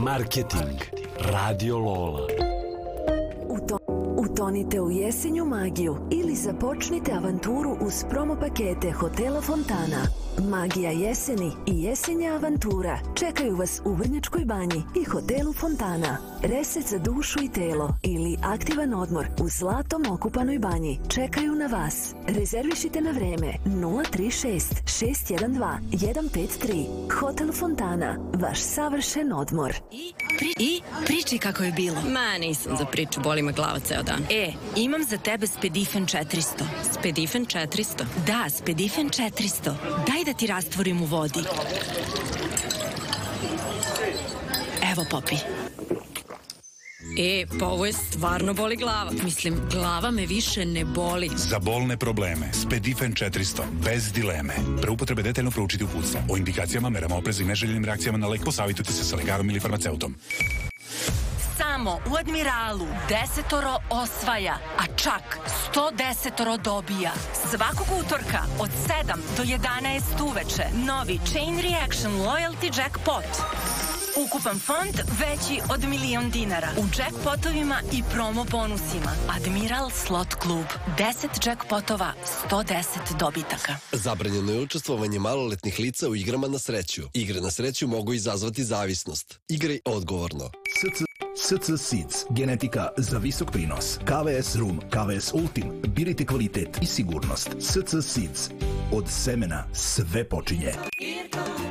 Marketing. Radio Lola. Utonite u jesenju magiju ili započnite avanturu uz promo pakete Hotela Fontana. Magija jeseni i jesenja avantura čekaju vas u Vrnjačkoj banji i Hotelu Fontana. Reset za dušu i telo ili aktivan odmor u zlatom okupanoj banji čekaju na vas. Rezervišite na vreme 036 612 153. Hotel Fontana, vaš savršen odmor. I priči kako je bilo. Ma, nisam za priču, boli me glava ceo dan. Imam za tebe Spedifen 400. Spedifen 400? Da, Spedifen 400. Daj da ti rastvorim u vodi. Evo, popi. Pa ovo je stvarno boli glava. Mislim, glava me više ne boli. Za bolne probleme, Spedifen 400, bez dileme. Pre upotrebe detaljno proučiti uputstvo. O indikacijama, merama opreza i neželjenim reakcijama na lek posavitujte se sa lekarom ili farmaceutom. Samo u Admiralu 10 osvaja, a čak 110 dobija. Svakog utorka od 7 do 11 uveče novi Chain Reaction Loyalty Jackpot. Ukupan fond veći od $1.000.000 u jackpotovima i promo bonusima. Admiral Slot Klub. 10 jackpotova, 110 dobitaka. Zabranjeno je učestvovanje maloletnih lica u igrama na sreću. Igre na sreću mogu izazvati zavisnost. Igraj odgovorno. SC Seeds, genetika za visok prinos. KVS Rum, KVS Ultim, birajte kvalitet i sigurnost. SC Seeds, od semena sve počinje.